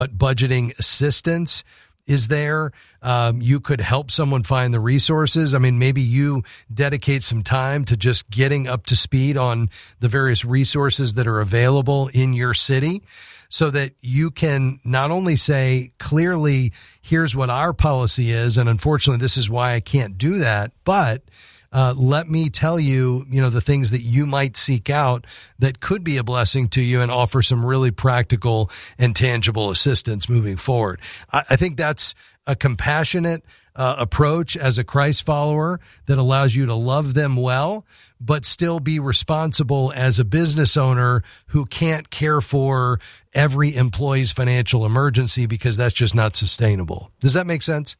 But budgeting assistance is there. You could help someone find the resources. I mean, maybe you dedicate some time to just getting up to speed on the various resources that are available in your city so that you can not only say clearly, here's what our policy is, and unfortunately, this is why I can't do that, but let me tell you, the things that you might seek out that could be a blessing to you and offer some really practical and tangible assistance moving forward. I think that's a compassionate approach as a Christ follower that allows you to love them well, but still be responsible as a business owner who can't care for every employee's financial emergency because that's just not sustainable. Does that make sense?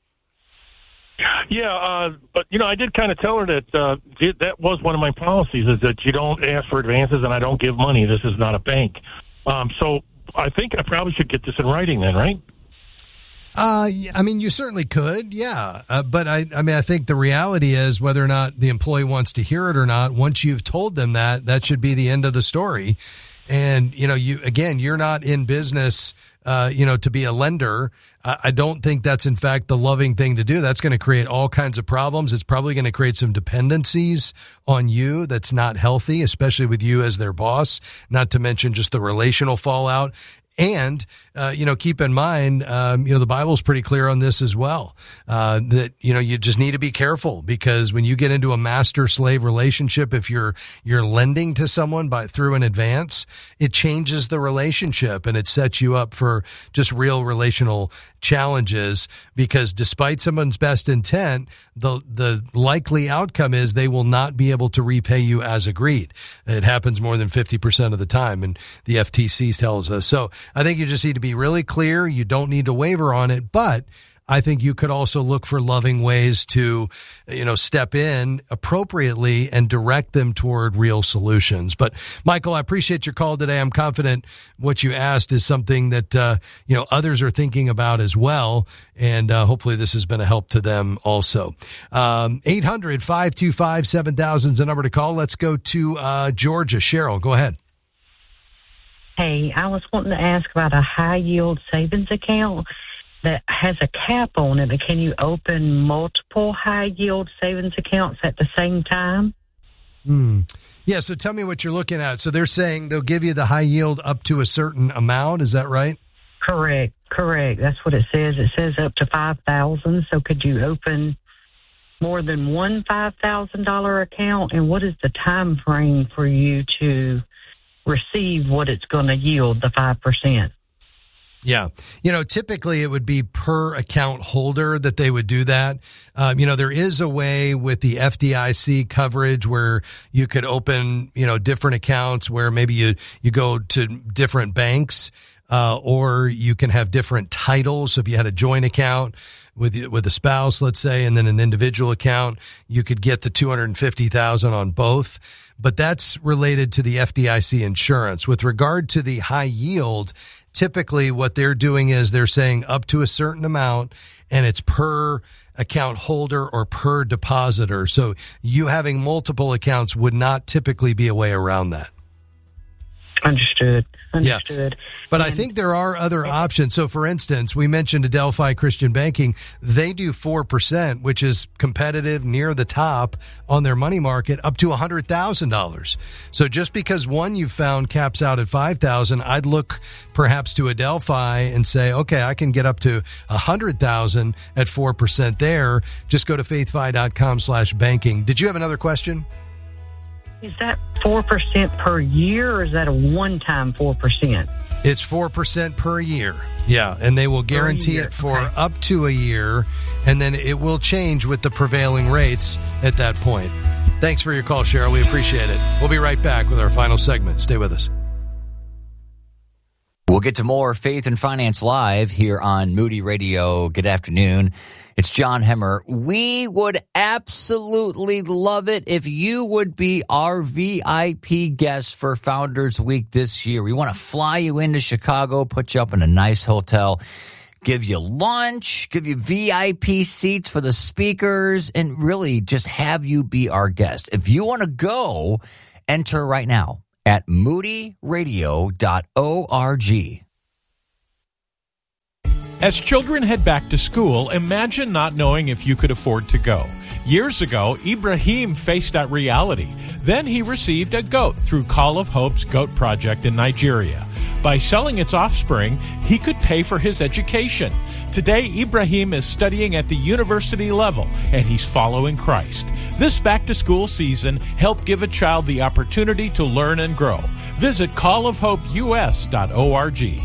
Yeah, but, I did kind of tell her that that was one of my policies, is that you don't ask for advances and I don't give money. This is not a bank. So I think I probably should get this in writing then, right? You certainly could, yeah. But I think the reality is whether or not the employee wants to hear it or not, once you've told them that should be the end of the story. And, you're not in business, to be a lender. I don't think that's, in fact, the loving thing to do. That's going to create all kinds of problems. It's probably going to create some dependencies on you that's not healthy, especially with you as their boss, not to mention just the relational fallout. And, keep in mind, the Bible's pretty clear on this as well, that, you just need to be careful because when you get into a master-slave relationship, if you're lending to someone through an advance, it changes the relationship and it sets you up for just real relational challenges because despite someone's best intent, the likely outcome is they will not be able to repay you as agreed. It happens more than 50% of the time, and the FTC tells us. So I think you just need to be really clear. You don't need to waver on it, but I think you could also look for loving ways to, step in appropriately and direct them toward real solutions. But Michael, I appreciate your call today. I'm confident what you asked is something that, others are thinking about as well. And hopefully this has been a help to them also. 800-525-7000 is the number to call. Let's go to Georgia. Cheryl, go ahead. Hey, I was wanting to ask about a high-yield savings account that has a cap on it. Can you open multiple high-yield savings accounts at the same time? Yeah, so tell me what you're looking at. So they're saying they'll give you the high yield up to a certain amount. Is that right? Correct. That's what it says. It says up to $5,000. So could you open more than one $5,000 account? And what is the time frame for you to receive what it's going to yield, the 5%? Yeah. Typically it would be per account holder that they would do that. There is a way with the FDIC coverage where you could open, different accounts where maybe you go to different banks, or you can have different titles. So if you had a joint account with a spouse, let's say, and then an individual account, you could get the $250,000 on both. But that's related to the FDIC insurance. With regard to the high yield, typically what they're doing is they're saying up to a certain amount, and it's per account holder or per depositor. So you having multiple accounts would not typically be a way around that. Understood. Yeah. But I think there are other options. So, for instance, we mentioned Adelphi Christian Banking. They do 4%, which is competitive near the top on their money market, up to $100,000. So just because one you found caps out at $5,000, I'd look perhaps to Adelphi and say, okay, I can get up to $100,000 at 4% there. Just go to faithfi.com/banking. Did you have another question? Is that 4% per year, or is that a one-time 4%? It's 4% per year. Yeah, and they will guarantee it for up to a year, and then it will change with the prevailing rates at that point. Thanks for your call, Cheryl. We appreciate it. We'll be right back with our final segment. Stay with us. We'll get to more Faith and Finance Live here on Moody Radio. Good afternoon. It's John Hemmer. We would absolutely love it if you would be our VIP guest for Founders Week this year. We want to fly you into Chicago, put you up in a nice hotel, give you lunch, give you VIP seats for the speakers, and really just have you be our guest. If you want to go, enter right now at moodyradio.org. As children head back to school, imagine not knowing if you could afford to go. Years ago, Ibrahim faced that reality. Then he received a goat through Call of Hope's Goat Project in Nigeria. By selling its offspring, he could pay for his education. Today, Ibrahim is studying at the university level, and he's following Christ. This back-to-school season, help give a child the opportunity to learn and grow. Visit callofhopeus.org.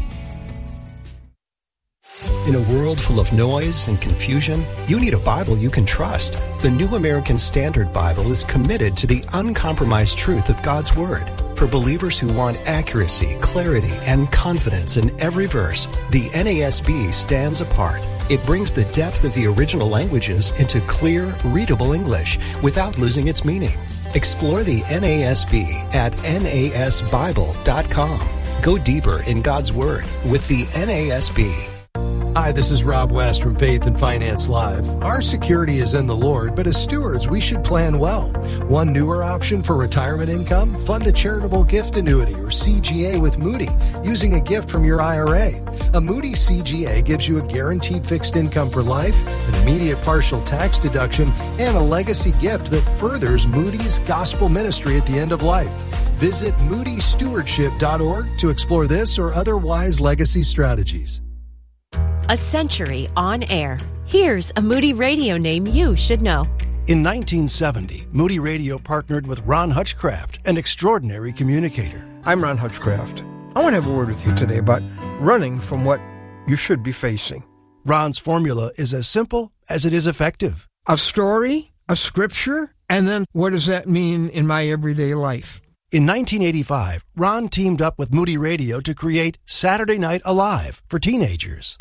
In a world full of noise and confusion, you need a Bible you can trust. The New American Standard Bible is committed to the uncompromised truth of God's Word. For believers who want accuracy, clarity, and confidence in every verse, the NASB stands apart. It brings the depth of the original languages into clear, readable English without losing its meaning. Explore the NASB at nasbible.com. Go deeper in God's Word with the NASB. Hi, this is Rob West from Faith and Finance Live. Our security is in the Lord, but as stewards, we should plan well. One newer option for retirement income? Fund a charitable gift annuity or CGA with Moody using a gift from your IRA. A Moody CGA gives you a guaranteed fixed income for life, an immediate partial tax deduction, and a legacy gift that furthers Moody's gospel ministry at the end of life. Visit moodystewardship.org to explore this or other wise legacy strategies. A century on air. Here's a Moody Radio name you should know. In 1970, Moody Radio partnered with Ron Hutchcraft, an extraordinary communicator. I'm Ron Hutchcraft. I want to have a word with you today about running from what you should be facing. Ron's formula is as simple as it is effective. A story, a scripture, and then what does that mean in my everyday life? In 1985, Ron teamed up with Moody Radio to create Saturday Night Alive for teenagers.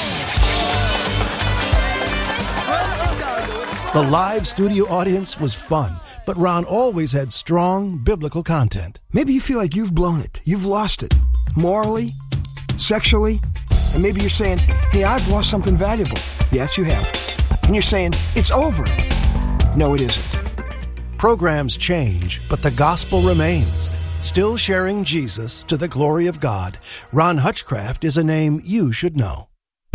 The live studio audience was fun, but Ron always had strong biblical content. Maybe you feel like you've blown it, you've lost it, morally, sexually, and maybe you're saying, hey, I've lost something valuable. Yes, you have. And you're saying, it's over. No, it isn't. Programs change, but the gospel remains. Still sharing Jesus to the glory of God, Ron Hutchcraft is a name you should know.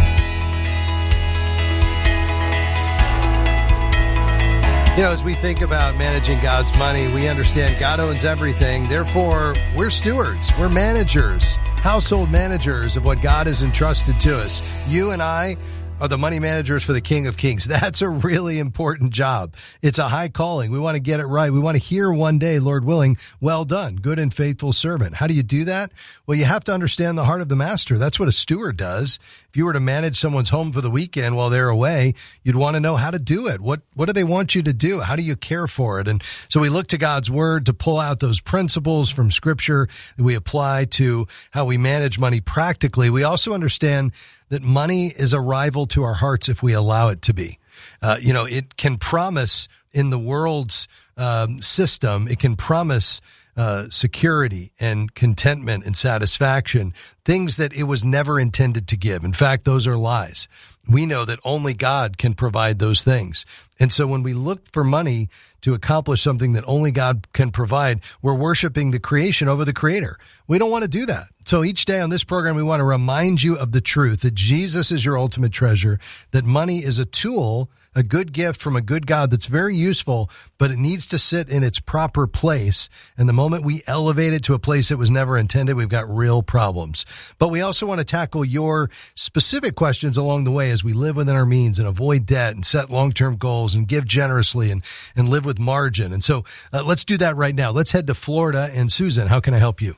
You know, as we think about managing God's money, we understand God owns everything. Therefore, we're stewards. We're managers, household managers of what God has entrusted to us. You and I are the money managers for the King of Kings. That's a really important job. It's a high calling. We want to get it right. We want to hear one day, Lord willing, well done, good and faithful servant. How do you do that? Well, you have to understand the heart of the master. That's what a steward does. If you were to manage someone's home for the weekend while they're away, you'd want to know how to do it. What do they want you to do? How do you care for it? And so we look to God's word to pull out those principles from scripture that we apply to how we manage money practically. We also understand that money is a rival to our hearts if we allow it to be. It can promise in the world's system, it can promise security and contentment and satisfaction, things that it was never intended to give. In fact, those are lies. We know that only God can provide those things. And so when we look for money to accomplish something that only God can provide, we're worshiping the creation over the creator. We don't want to do that. So each day on this program, we want to remind you of the truth that Jesus is your ultimate treasure, that money is a tool, a good gift from a good God that's very useful, but it needs to sit in its proper place. And the moment we elevate it to a place it was never intended, we've got real problems. But we also want to tackle your specific questions along the way as we live within our means and avoid debt and set long-term goals and give generously and live with margin. And so let's do that right now. Let's head to Florida. And Susan, how can I help you?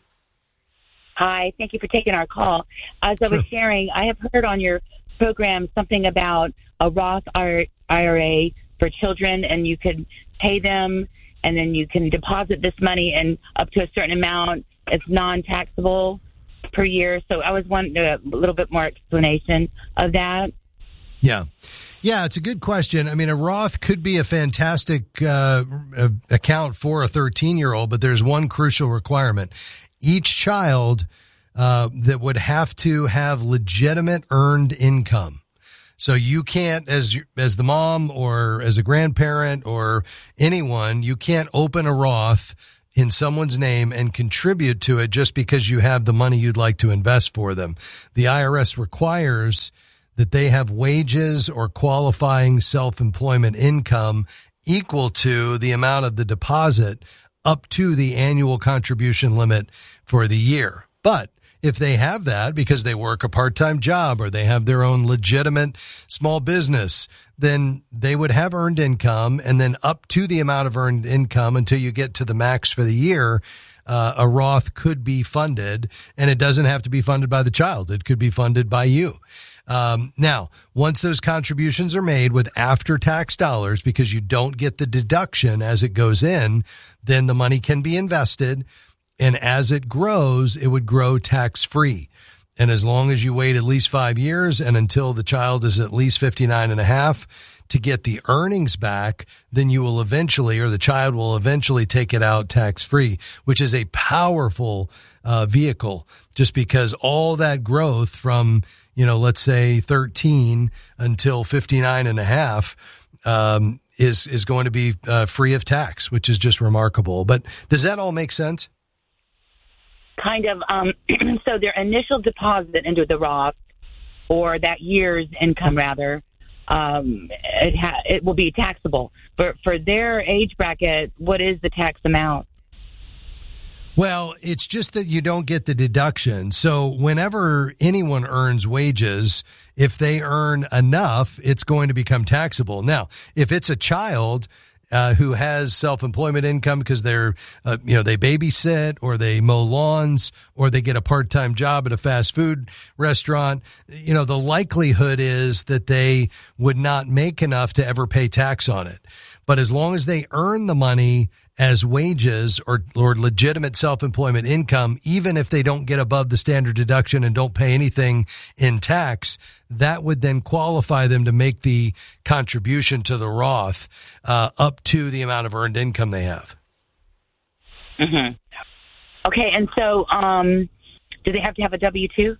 Hi, thank you for taking our call. As I was sharing, I have heard on your program something about a Roth IRA for children, and you could pay them, and then you can deposit this money, and up to a certain amount, it's non-taxable per year. So I was wanting a little bit more explanation of that. Yeah, it's a good question. I mean, a Roth could be a fantastic account for a 13-year-old, but there's one crucial requirement. Each child that would have to have legitimate earned income. So you can't, as the mom or as a grandparent or anyone, you can't open a Roth in someone's name and contribute to it just because you have the money you'd like to invest for them. The IRS requires that they have wages or qualifying self-employment income equal to the amount of the deposit up to the annual contribution limit for the year. But if they have that because they work a part-time job or they have their own legitimate small business, then they would have earned income, and then up to the amount of earned income until you get to the max for the year, a Roth could be funded, and it doesn't have to be funded by the child. It could be funded by you. Now, once those contributions are made with after-tax dollars, because you don't get the deduction as it goes in, then the money can be invested, and as it grows, it would grow tax-free. And as long as you wait at least 5 years and until the child is at least 59 and a half to get the earnings back, then you will eventually, or the child will eventually take it out tax-free, which is a powerful vehicle, just because all that growth from, let's say 13 until 59 and a half is going to be free of tax, which is just remarkable. But does that all make sense? Kind of. So their initial deposit into the Roth, or that year's income rather, it will be taxable. For their age bracket, what is the tax amount? Well, it's just that you don't get the deduction. So whenever anyone earns wages, if they earn enough, it's going to become taxable. Now, if it's a child who has self-employment income because they're, they babysit or they mow lawns or they get a part-time job at a fast food restaurant, the likelihood is that they would not make enough to ever pay tax on it. But as long as they earn the money as wages or legitimate self-employment income, even if they don't get above the standard deduction and don't pay anything in tax, that would then qualify them to make the contribution to the Roth up to the amount of earned income they have. Mm-hmm. Okay, and so do they have to have a W-2?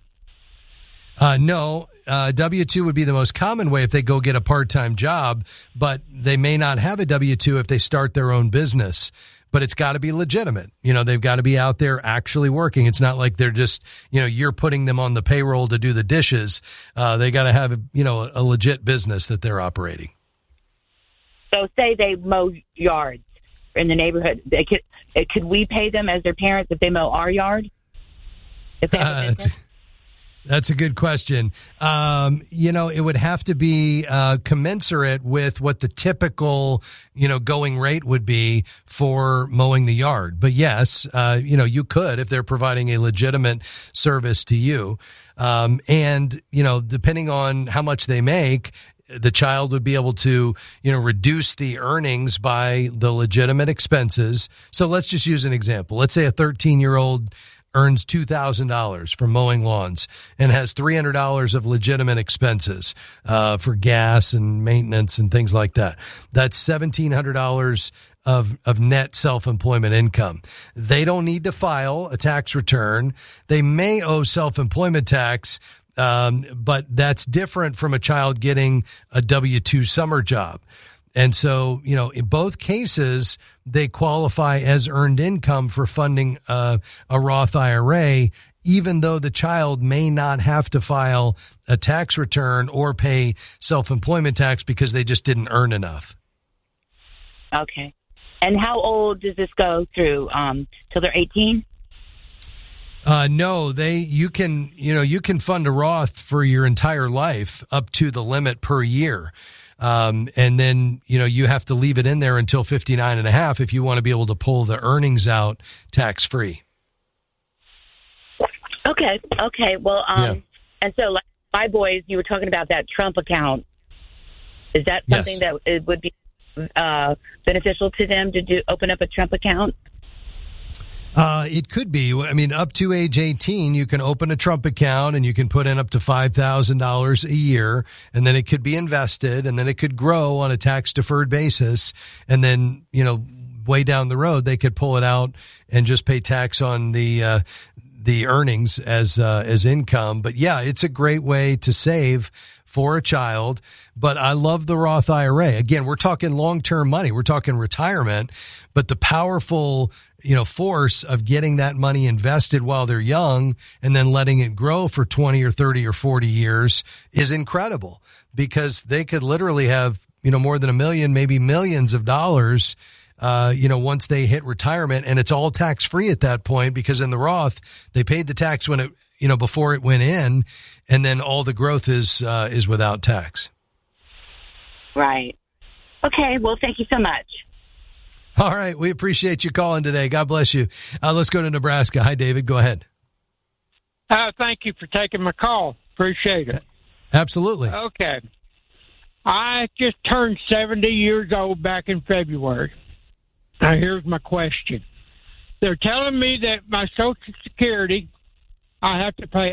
No, W-2 would be the most common way if they go get a part-time job, but they may not have a W-2 if they start their own business. But it's got to be legitimate. They've got to be out there actually working. It's not like they're just, you're putting them on the payroll to do the dishes. They got to have, a legit business that they're operating. So say they mow yards in the neighborhood. Could we pay them as their parents if they mow our yard? If they have a business? That's a good question. It would have to be commensurate with what the typical, going rate would be for mowing the yard. But yes, you could if they're providing a legitimate service to you. And depending on how much they make, the child would be able to, reduce the earnings by the legitimate expenses. So let's just use an example. Let's say a 13-year-old earns $2,000 from mowing lawns and has $300 of legitimate expenses for gas and maintenance and things like that. That's $1,700 of net self-employment income. They don't need to file a tax return. They may owe self-employment tax, but that's different from a child getting a W-2 summer job. And so, in both cases, they qualify as earned income for funding a Roth IRA, even though the child may not have to file a tax return or pay self-employment tax because they just didn't earn enough. Okay. And how old does this go through? Till they're 18? No, you can fund a Roth for your entire life up to the limit per year. And then, you have to leave it in there until 59 and a half if you want to be able to pull the earnings out tax free. Okay. Well, And so like my boys, you were talking about that Trump account. Is that something that it would be beneficial to them to open up a Trump account? It could be. I mean, up to age 18, you can open a Trump account and you can put in up to $5,000 a year, and then it could be invested, and then it could grow on a tax-deferred basis. And then, way down the road, they could pull it out and just pay tax on the earnings as income. But yeah, it's a great way to save for a child. But I love the Roth IRA. Again, we're talking long-term money. We're talking retirement, but the powerful, force of getting that money invested while they're young and then letting it grow for 20 or 30 or 40 years is incredible, because they could literally have, more than $1 million, maybe millions of dollars, once they hit retirement, and it's all tax free at that point, because in the Roth, they paid the tax when it, before it went in, and then all the growth is without tax. Right. Okay. Well, thank you so much. All right. We appreciate you calling today. God bless you. Let's go to Nebraska. Hi, David. Go ahead. Thank you for taking my call. Appreciate it. Absolutely. Okay. I just turned 70 years old back in February. Now, here's my question. They're telling me that my Social Security, I have to pay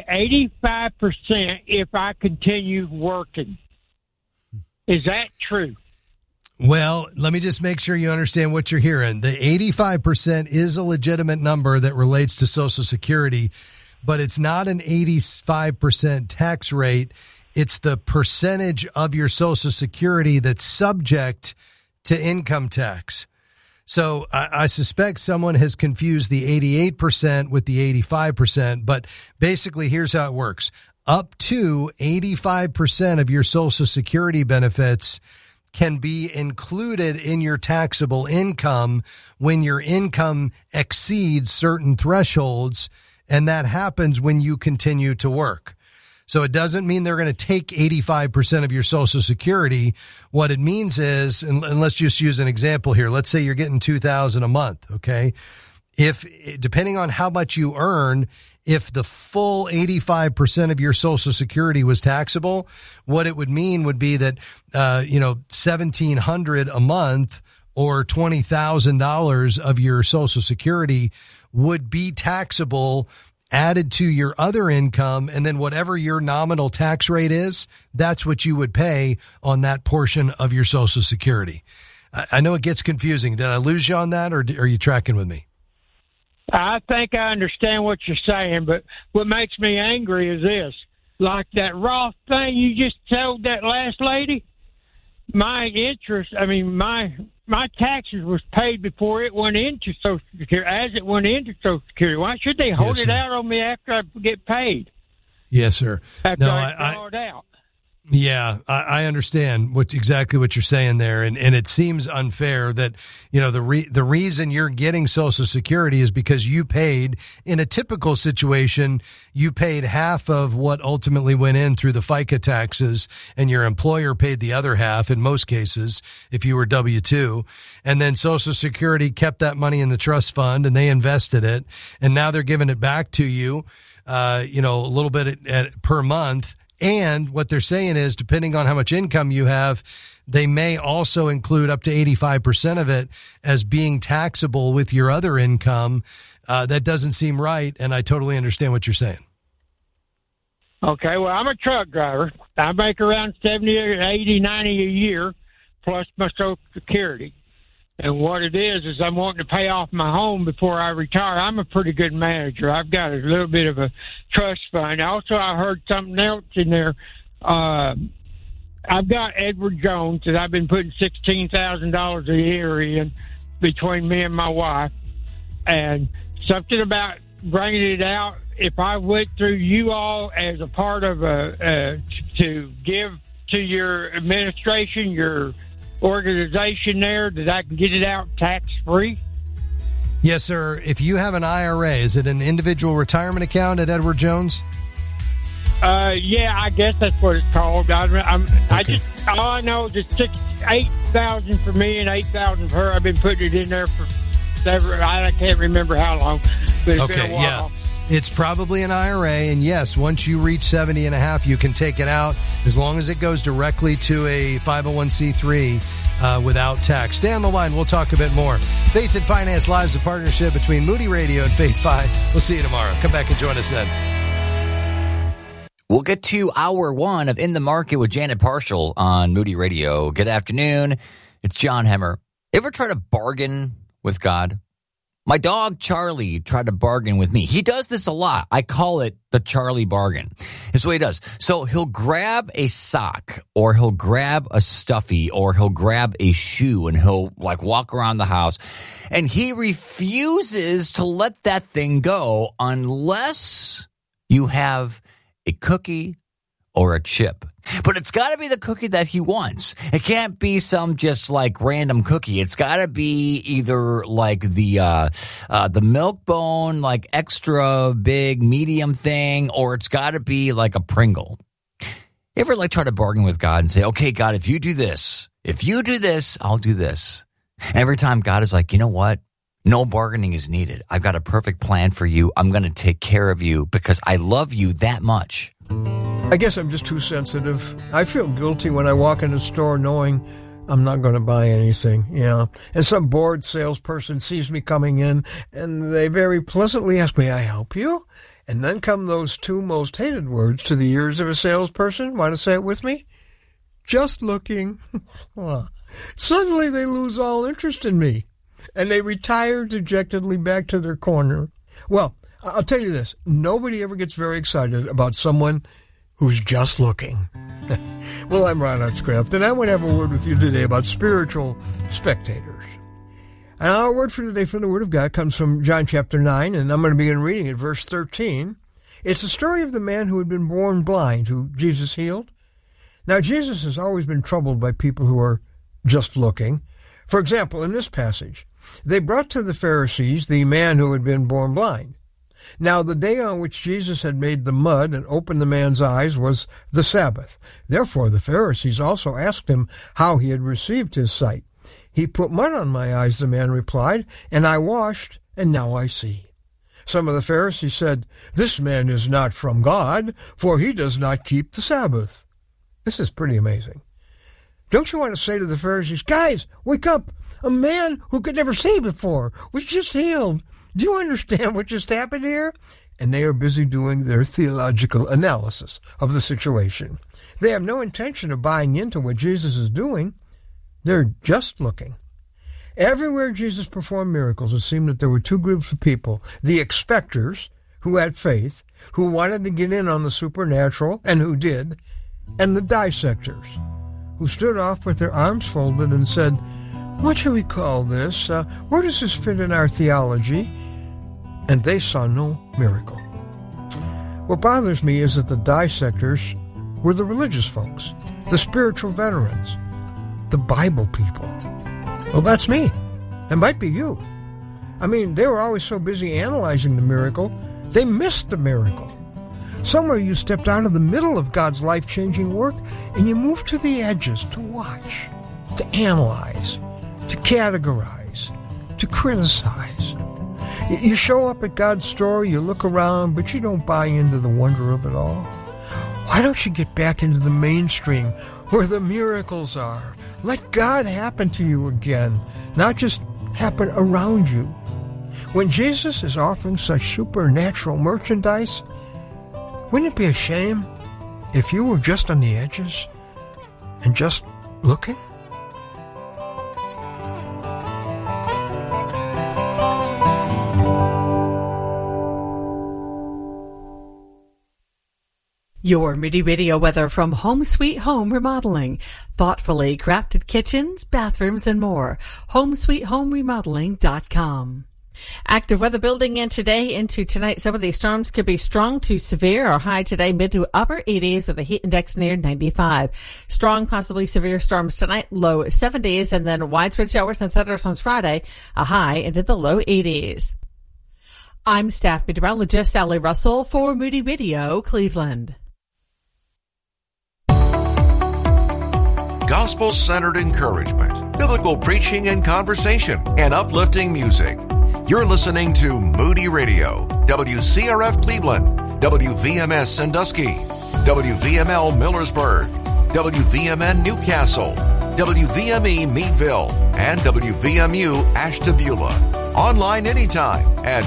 85% if I continue working. Is that true? Well, let me just make sure you understand what you're hearing. The 85% is a legitimate number that relates to Social Security, but it's not an 85% tax rate. It's the percentage of your Social Security that's subject to income tax. So I suspect someone has confused the 88% with the 85%, but basically here's how it works. Up to 85% of your Social Security benefits can be included in your taxable income when your income exceeds certain thresholds, and that happens when you continue to work. So it doesn't mean they're going to take 85% of your Social Security. What it means is, and let's just use an example here. Let's say you're getting $2,000 a month, okay? If, depending on how much you earn, if the full 85% of your Social Security was taxable, what it would mean would be that, $1,700 a month or $20,000 of your Social Security would be taxable, added to your other income, and then whatever your nominal tax rate is, that's what you would pay on that portion of your Social Security. I know it gets confusing. Did I lose you on that, or are you tracking with me? I think I understand what you're saying, but what makes me angry is this. Like that Roth thing you just told that last lady, my interest, my taxes was paid before it went into Social Security, as it went into Social Security. Why should they hold it out on me after I get paid? Yes, sir. After I draw it out. Yeah, I understand exactly what you're saying there, and it seems unfair that the reason you're getting Social Security is because you paid, in a typical situation, you paid half of what ultimately went in through the FICA taxes, and your employer paid the other half in most cases if you were W-2, and then Social Security kept that money in the trust fund and they invested it, and now they're giving it back to you, a little bit per month. And what they're saying is, depending on how much income you have, they may also include up to 85% of it as being taxable with your other income. That doesn't seem right, and I totally understand what you're saying. Okay, well, I'm a truck driver. I make around 70 or 80, 90 a year, plus my Social Security. And what it is I'm wanting to pay off my home before I retire. I'm a pretty good manager. I've got a little bit of a trust fund. Also, I heard something else in there. I've got Edward Jones that I've been putting $16,000 a year in between me and my wife. And something about bringing it out, if I went through you all as a part of to give to your administration, your organization there, that I can get it out tax-free? Yes, sir. If you have an IRA, is it an individual retirement account at Edward Jones? Yeah, I guess that's what it's called. I just all I know is it's $8,000 for me and $8,000 for her. I've been putting it in there for several. I can't remember how long, but it's been a while. Yeah. It's probably an IRA, and yes, once you reach 70 and a half, you can take it out as long as it goes directly to a 501c3 without tax. Stay on the line. We'll talk a bit more. Faith and Finance Live is a partnership between Moody Radio and Faith 5. We'll see you tomorrow. Come back and join us then. We'll get to hour one of In the Market with Janet Parshall on Moody Radio. Good afternoon. It's John Hemmer. Ever try to bargain with God? My dog Charlie tried to bargain with me. He does this a lot. I call it the Charlie bargain. It's what he does. So he'll grab a sock, or he'll grab a stuffy, or he'll grab a shoe, and he'll like walk around the house. And he refuses to let that thing go unless you have a cookie or a chip. But it's got to be the cookie that he wants. It can't be some just like random cookie. It's got to be either like the milk bone, like extra big, medium thing, or it's got to be like a Pringle. You ever like try to bargain with God and say, okay, God, if you do this, I'll do this. And every time God is like, you know what? No bargaining is needed. I've got a perfect plan for you. I'm going to take care of you because I love you that much. I guess I'm just too sensitive. I feel guilty when I walk in the store knowing I'm not going to buy anything, and some bored salesperson sees me coming in, and they very pleasantly ask, may I help you? And then come those two most hated words to the ears of a salesperson. Want to say it with me? Just looking. Suddenly they lose all interest in me, and they retire dejectedly back to their corner. Well, I'll tell you this. Nobody ever gets very excited about someone who's just looking. Well, I'm Ron Hutchcraft, and I want to have a word with you today about spiritual spectators. And our word for today from the Word of God comes from John chapter 9, and I'm going to begin reading at verse 13. It's the story of the man who had been born blind, who Jesus healed. Now, Jesus has always been troubled by people who are just looking. For example, in this passage, they brought to the Pharisees the man who had been born blind. Now, the day on which Jesus had made the mud and opened the man's eyes was the Sabbath. Therefore, the Pharisees also asked him how he had received his sight. He put mud on my eyes, the man replied, and I washed, and now I see. Some of the Pharisees said, this man is not from God, for he does not keep the Sabbath. This is pretty amazing. Don't you want to say to the Pharisees, guys, wake up! A man who could never see before was just healed. Do you understand what just happened here? And they are busy doing their theological analysis of the situation. They have no intention of buying into what Jesus is doing. They're just looking. Everywhere Jesus performed miracles, it seemed that there were two groups of people. The expectors, who had faith, who wanted to get in on the supernatural, and who did, and the dissectors, who stood off with their arms folded and said, what shall we call this? Where does this fit in our theology? And they saw no miracle. What bothers me is that the dissectors were the religious folks, the spiritual veterans, the Bible people. Well, that's me. That might be you. I mean, they were always so busy analyzing the miracle, they missed the miracle. Somewhere you stepped out of the middle of God's life-changing work and you moved to the edges to watch, to analyze, to categorize, to criticize. You show up at God's store, you look around, but you don't buy into the wonder of it all. Why don't you get back into the mainstream where the miracles are? Let God happen to you again, not just happen around you. When Jesus is offering such supernatural merchandise, wouldn't it be a shame if you were just on the edges and just looking? Your Moody Radio weather from Home Sweet Home Remodeling. Thoughtfully crafted kitchens, bathrooms, and more. HomeSweetHomeRemodeling.com. Active weather building in today into tonight. Some of these storms could be strong to severe or high today, mid to upper 80s with a heat index near 95. Strong, possibly severe storms tonight, low 70s, and then widespread showers and thunderstorms Friday, a high into the low 80s. I'm staff meteorologist Sally Russell for Moody Radio, Cleveland. Gospel-centered encouragement, biblical preaching and conversation, and uplifting music. You're listening to Moody Radio, WCRF Cleveland, WVMS Sandusky, WVML Millersburg, WVMN Newcastle, WVME Meadville, and WVMU Ashtabula. Online anytime at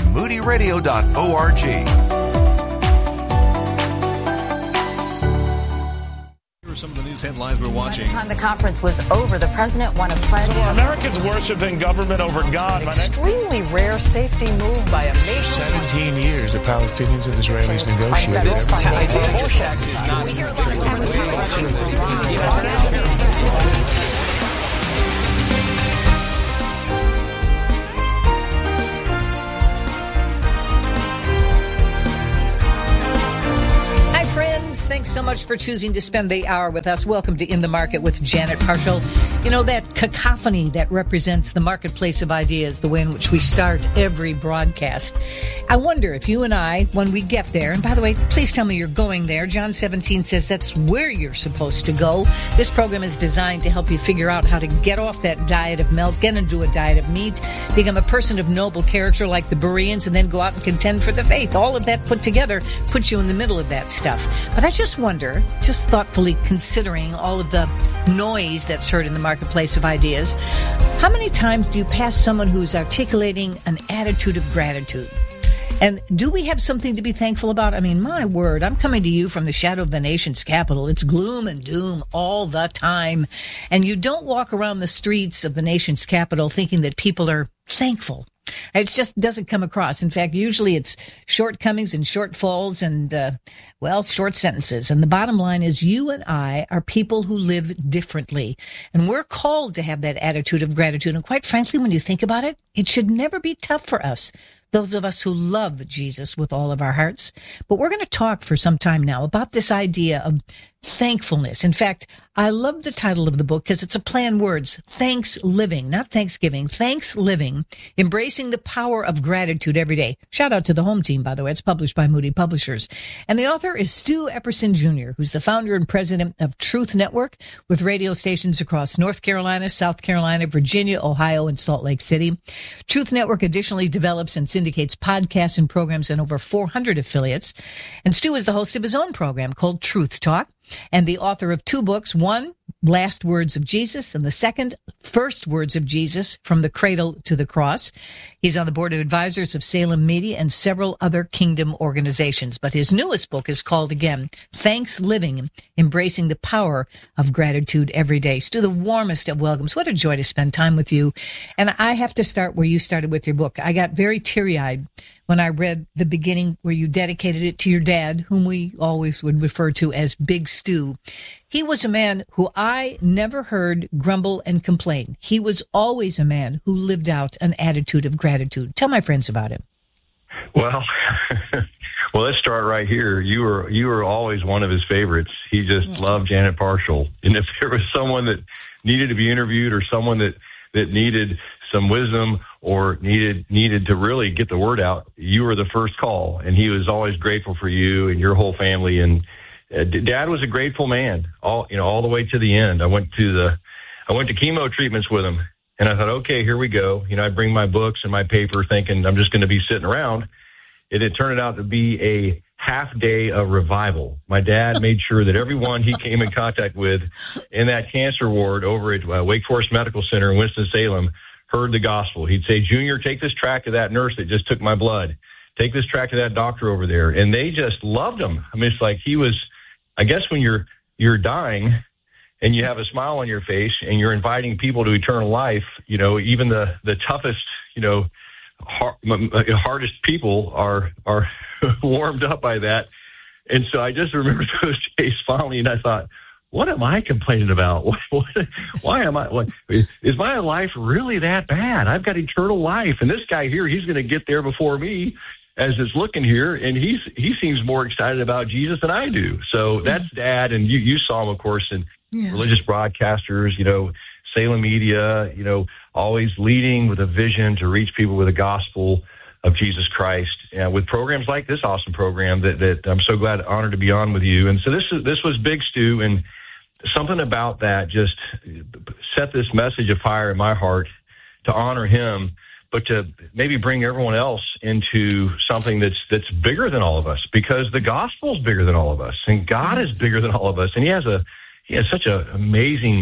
moodyradio.org. some of the news headlines we're watching. By the time the conference was over, the president won a pledge. So are Americans worshiping government over God? Extremely rare safety move by a nation. 17 years the Palestinians and Israelis negotiated. We hear a lot Thanks so much for choosing to spend the hour with us. Welcome to In the Market with Janet Parshall. You know, that cacophony that represents the marketplace of ideas, the way in which we start every broadcast. I wonder if you and I, when we get there, and by the way, please tell me you're going there. John 17 says that's where you're supposed to go. This program is designed to help you figure out how to get off that diet of milk, get into a diet of meat, become a person of noble character like the Bereans, and then go out and contend for the faith. All of that put together puts you in the middle of that stuff. But I just wonder, just thoughtfully considering all of the noise that's heard in the marketplace of ideas, how many times do you pass someone who's articulating an attitude of gratitude? And do we have something to be thankful about? I mean, my word, I'm coming to you from the shadow of the nation's capital. It's gloom and doom all the time. And you don't walk around the streets of the nation's capital thinking that people are thankful. It just doesn't come across. In fact, usually it's shortcomings and shortfalls and, short sentences. And the bottom line is you and I are people who live differently. And we're called to have that attitude of gratitude. And quite frankly, when you think about it, it should never be tough for us, those of us who love Jesus with all of our hearts. But we're going to talk for some time now about this idea of thankfulness. In fact, I love the title of the book because it's a play on words. Thanks Living, not Thanksgiving. Thanks Living, embracing the power of gratitude every day. Shout out to the home team, by the way. It's published by Moody Publishers. And the author is Stu Epperson Jr., who's the founder and president of Truth Network with radio stations across North Carolina, South Carolina, Virginia, Ohio, and Salt Lake City. Truth Network additionally develops and syndicates podcasts and programs in over 400 affiliates. And Stu is the host of his own program called Truth Talk, and the author of two books, one, Last Words of Jesus, and the second, First Words of Jesus, From the Cradle to the Cross. He's on the board of advisors of Salem Media and several other kingdom organizations. But his newest book is called, again, Thanks Living, Embracing the Power of Gratitude Every Day. Stu, the warmest of welcomes. What a joy to spend time with you. And I have to start where you started with your book. I got very teary-eyed when I read the beginning where you dedicated it to your dad, whom we always would refer to as Big Stu. He was a man who I never heard grumble and complain. He was always a man who lived out an attitude of gratitude. Tell my friends about him. Well, let's start right here. You were always one of his favorites. He just loved Janet Parshall. And if there was someone that needed to be interviewed or someone that needed some wisdom or needed to really get the word out, you were the first call. And he was always grateful for you and your whole family. And Dad was a grateful man, all the way to the end. I went to chemo treatments with him, and I thought, okay, here we go. I bring my books and my paper thinking I'm just going to be sitting around. It turned out to be a half day of revival. My dad made sure that everyone he came in contact with in that cancer ward over at Wake Forest Medical Center in Winston-Salem heard the gospel. He'd say, Junior, take this tract to that nurse that just took my blood. Take this tract to that doctor over there. And they just loved him. I mean, it's like he was, I guess when you're dying and you have a smile on your face and you're inviting people to eternal life, even the toughest, hardest people are warmed up by that. And so I just remember those days fondly, and I thought, what am I complaining about? Why am I? Is my life really that bad? I've got eternal life, and this guy here, he's going to get there before me. As it's looking here, and he seems more excited about Jesus than I do. So that's Dad, and you saw him, of course, in religious broadcasters, Salem Media, always leading with a vision to reach people with the gospel of Jesus Christ. With programs like this awesome program that I'm so glad, honored to be on with you. And so this was Big Stu, and something about that just set this message of fire in my heart to honor him, but to maybe bring everyone else into something that's bigger than all of us, because the gospel is bigger than all of us, and God is bigger than all of us. And he has such an amazing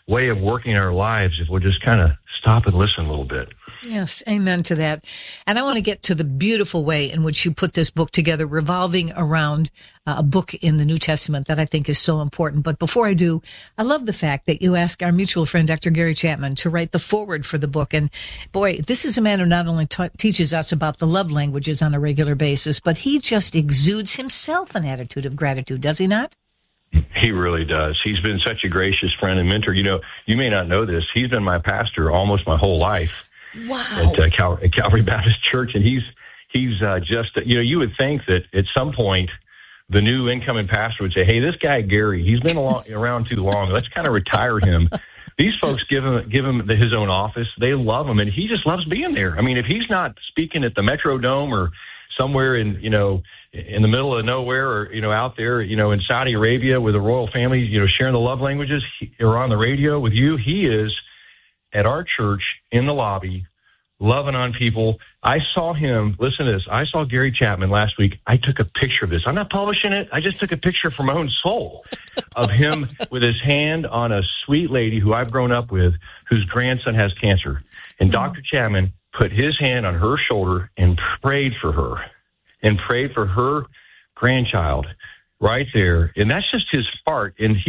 way of working our lives if we'll just kind of stop and listen a little bit. Yes, amen to that. And I want to get to the beautiful way in which you put this book together, revolving around a book in the New Testament that I think is so important. But before I do, I love the fact that you asked our mutual friend, Dr. Gary Chapman, to write the foreword for the book. And boy, this is a man who not only teaches us about the love languages on a regular basis, but he just exudes himself an attitude of gratitude, does he not? He really does. He's been such a gracious friend and mentor. You know, you may not know this. He's been my pastor almost my whole life. Wow. At Calvary Baptist Church. And he's just, you know, you would think that at some point the new incoming pastor would say, hey, this guy, Gary, he's been around too long. Let's kind of retire him. These folks give him his own office. They love him, and he just loves being there. I mean, if he's not speaking at the Metrodome or somewhere in the middle of nowhere, or, out there, in Saudi Arabia with the royal family, sharing the love languages, or on the radio with you, he is at our church in the lobby, loving on people. I saw him, listen to this, I saw Gary Chapman last week. I took a picture of this. I'm not publishing it. I just took a picture for my own soul of him with his hand on a sweet lady who I've grown up with, whose grandson has cancer. And Dr. Chapman put his hand on her shoulder and prayed for her grandchild right there. And that's just his heart. And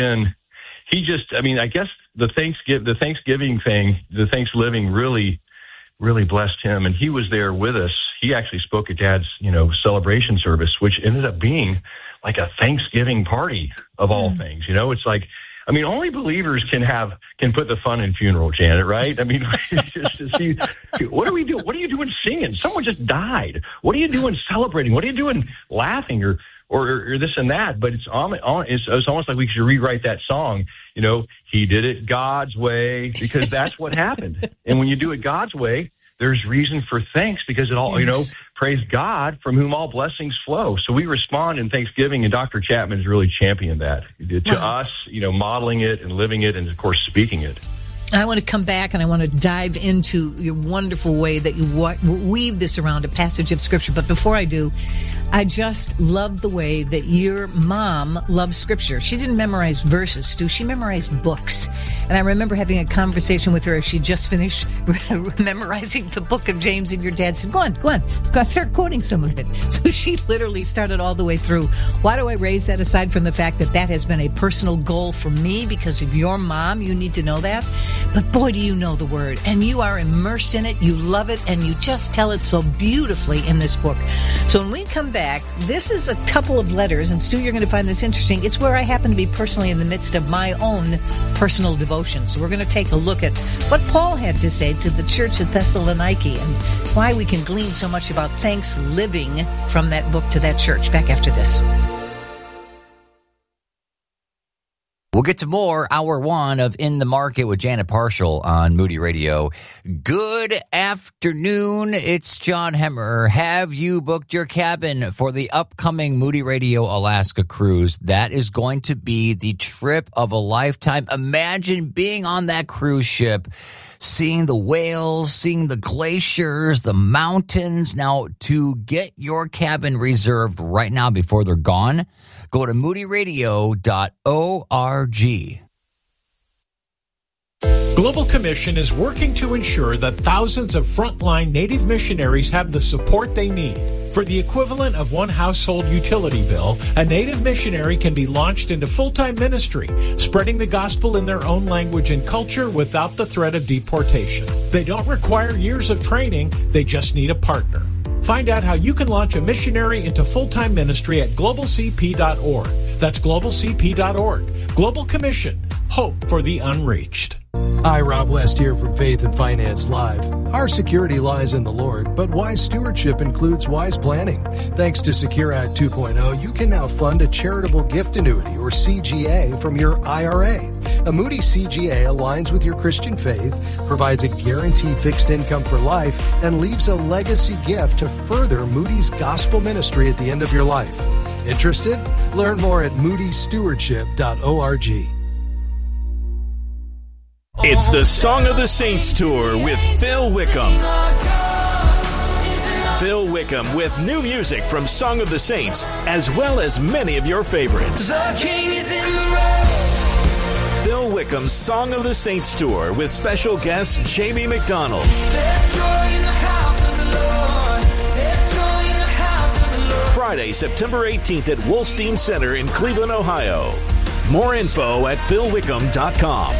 I guess the Thanksgiving really blessed him. And he was there with us. He actually spoke at Dad's, celebration service, which ended up being like a Thanksgiving party of all things. It's like, only believers can put the fun in funeral, Janet, right? Just to see, what are we doing? What are you doing singing? Someone just died. What are you doing celebrating? What are you doing laughing or this and that? But it's almost like we should rewrite that song. He did it God's way, because that's what happened. And when you do it God's way, there's reason for thanks, because it all, praise God from whom all blessings flow. So we respond in Thanksgiving, and Dr. Chapman has really championed that to us, modeling it and living it and, of course, speaking it. I want to come back and I want to dive into your wonderful way that you weave this around a passage of Scripture. But before I do, I just love the way that your mom loves Scripture. She didn't memorize verses, Stu. She memorized books. And I remember having a conversation with her as she just finished memorizing the book of James, and your dad said, go on, start quoting some of it. So she literally started all the way through. Why do I raise that, aside from the fact that has been a personal goal for me because of your mom? You need to know that. But boy, do you know the Word, and you are immersed in it, you love it, and you just tell it so beautifully in this book. So when we come back, this is a couple of letters, and Stu, you're going to find this interesting. It's where I happen to be personally in the midst of my own personal devotion. So we're going to take a look at what Paul had to say to the church at Thessaloniki, and why we can glean so much about thanks living from that book to that church. Back after this. We'll get to more, hour one of In the Market with Janet Parshall on Moody Radio. Good afternoon. It's John Hemmer. Have you booked your cabin for the upcoming Moody Radio Alaska cruise? That is going to be the trip of a lifetime. Imagine being on that cruise ship, seeing the whales, seeing the glaciers, the mountains. Now, to get your cabin reserved right now before they're gone, go to moodyradio.org. Global Commission is working to ensure that thousands of frontline Native missionaries have the support they need. For the equivalent of one household utility bill, a Native missionary can be launched into full-time ministry, spreading the gospel in their own language and culture without the threat of deportation. They don't require years of training, they just need a partner. Find out how you can launch a missionary into full-time ministry at globalcp.org. That's globalcp.org. Global Commission. Hope for the unreached. Hi, Rob West here from Faith and Finance Live. Our security lies in the Lord, but wise stewardship includes wise planning. Thanks to Secure Act 2.0, you can now fund a charitable gift annuity, or CGA, from your IRA. A Moody CGA aligns with your Christian faith, provides a guaranteed fixed income for life, and leaves a legacy gift to further Moody's gospel ministry at the end of your life. Interested? Learn more at moodystewardship.org. It's the Song of the Saints Tour with Phil Wickham. Phil Wickham with new music from Song of the Saints, as well as many of your favorites. The King is in the road. Phil Wickham Wickham's Song of the Saints Tour with special guest Jamie McDonald. Friday, September 18th at Wolstein Center in Cleveland, Ohio. More info at philwickham.com.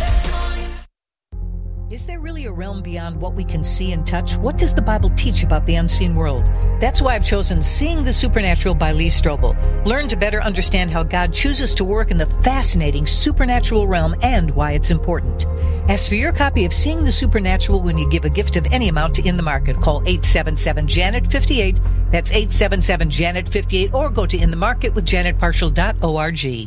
Is there really a realm beyond what we can see and touch? What does the Bible teach about the unseen world? That's why I've chosen Seeing the Supernatural by Lee Strobel. Learn to better understand how God chooses to work in the fascinating supernatural realm and why it's important. Ask for your copy of Seeing the Supernatural when you give a gift of any amount to In the Market. Call 877-JANET-58. That's 877-JANET-58, or go to inthemarketwithjanetparshall.org.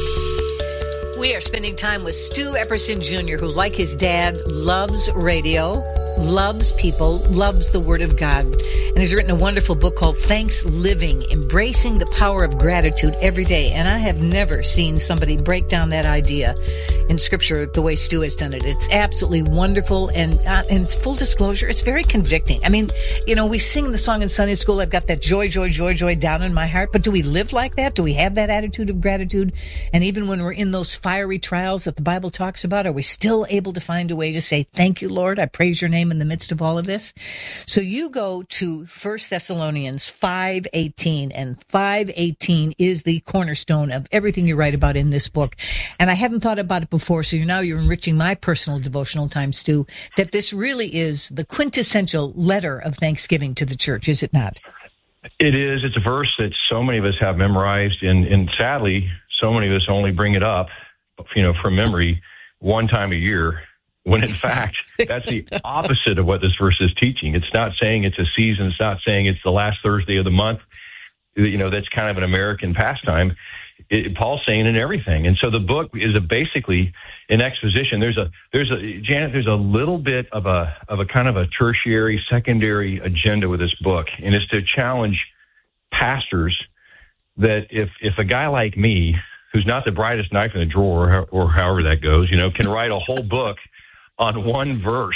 We are spending time with Stu Epperson Jr., who, like his dad, loves radio, loves people, loves the Word of God, and he's written a wonderful book called Thanks Living, Embracing the Power of Gratitude Every Day. And I have never seen somebody break down that idea in Scripture the way Stu has done it. It's absolutely wonderful, and full disclosure, it's very convicting. I mean, you know, we sing the song in Sunday school, I've got that joy, joy, joy, joy down in my heart, but do we live like that? Do we have that attitude of gratitude? And even when we're in those fiery trials that the Bible talks about, are we still able to find a way to say, thank you, Lord, I praise your name in the midst of all of this? So you go to 1 Thessalonians 5:18, and 5:18 is the cornerstone of everything you write about in this book. And I hadn't thought about it before, so you're enriching my personal devotional time, Stu, that this really is the quintessential letter of thanksgiving to the church, is it not? It is. It's a verse that so many of us have memorized, and sadly, so many of us only bring it up, from memory one time a year, when in fact, that's the opposite of what this verse is teaching. It's not saying it's a season. It's not saying it's the last Thursday of the month. That's kind of an American pastime. Paul's saying in everything. And so the book is basically an exposition. There's a little bit of a kind of a tertiary, secondary agenda with this book. And it's to challenge pastors that if a guy like me, who's not the brightest knife in the drawer, or however that goes, can write a whole book on one verse,